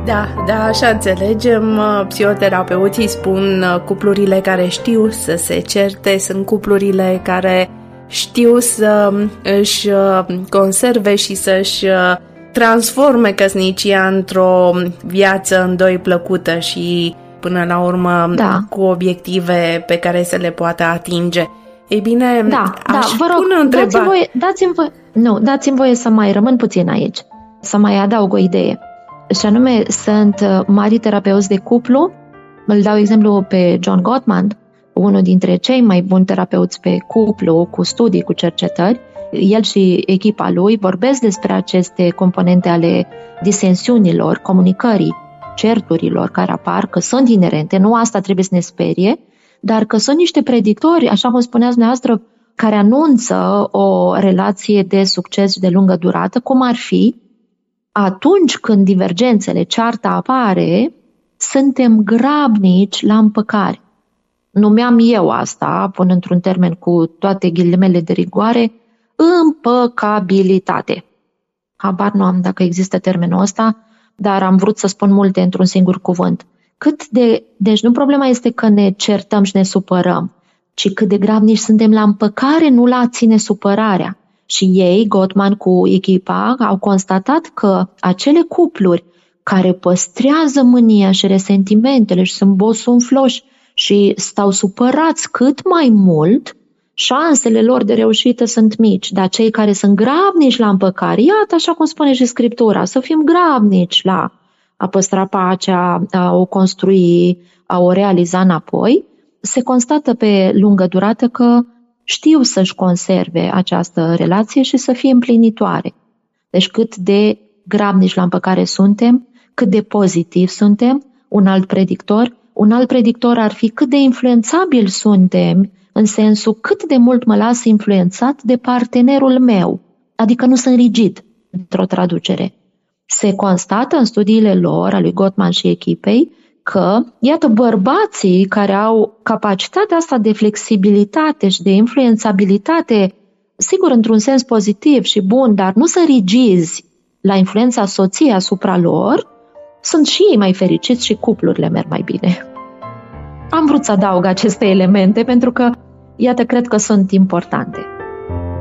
Da, așa înțelegem. Psihoterapeuții spun cuplurile care știu să se certe sunt cuplurile care știu să își conserve și să-și transforme căsnicia într-o viață în doi plăcută și până la urmă cu obiective pe care să le poată atinge. Ei bine, vă rog, dați-mi voie să mai rămân puțin aici, să mai adaug o idee. Și anume, sunt mari terapeuți de cuplu, îl dau exemplu pe John Gottman, unul dintre cei mai buni terapeuți pe cuplu, cu studii, cu cercetări. El și echipa lui vorbesc despre aceste componente ale disensiunilor, comunicării, certurilor care apar, că sunt inerente, nu asta trebuie să ne sperie, dar că sunt niște predictori, așa cum spuneați dumneavoastră, care anunță o relație de succes de lungă durată, cum ar fi atunci când divergențele, cearta apare, suntem grabnici la împăcare. Numeam eu asta, pun într-un termen cu toate ghilimele de rigoare, împăcabilitate. Habar nu am dacă există termenul ăsta, dar am vrut să spun multe într-un singur cuvânt. Deci nu problema este că ne certăm și ne supărăm, ci cât de grabnici suntem la împăcare, nu la a ține supărarea. Și ei, Gottman cu echipa, au constatat că acele cupluri care păstrează mânia și resentimentele și sunt bosunfloși și stau supărați cât mai mult, șansele lor de reușită sunt mici. Dar cei care sunt grabnici la împăcare, iată așa cum spune și Scriptura, să fim grabnici la a păstra pacea, a o construi, a o realiza înapoi, se constată pe lungă durată că știu să-și conserve această relație și să fie împlinitoare. Deci cât de grabnici la împăcare suntem, cât de pozitiv suntem, un alt predictor ar fi cât de influențabil suntem, în sensul cât de mult mă las influențat de partenerul meu, adică nu sunt rigid, într-o traducere. Se constată în studiile lor, a lui Gottman și echipei, că, iată, bărbații care au capacitatea asta de flexibilitate și de influențabilitate, sigur, într-un sens pozitiv și bun, dar nu sunt rigizi la influența soției asupra lor, sunt și ei mai fericiți și cuplurile merg mai bine. Am vrut să adaug aceste elemente pentru că, iată, cred că sunt importante.